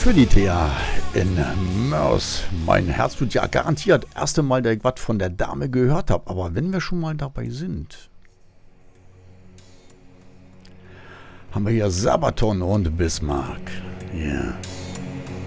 für die Thea in Mörs. Mein Herz tut ja garantiert erste Mal, dass ich was von der Dame gehört habe. Aber wenn wir schon mal dabei sind, haben wir hier Sabaton und Bismarck. Ja. Yeah.